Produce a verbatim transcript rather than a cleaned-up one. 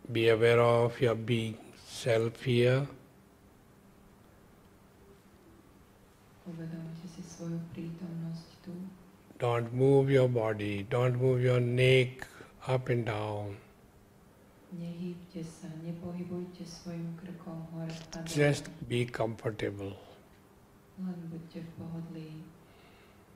Be aware of your being self here. Uvedomte si svoju prítomnosť tu. Don't move your body, don't move your neck up and down. Nehýbte sa, nepohybujte svojim krkom hore a dole. Just be comfortable. Len buďte v pohodlí.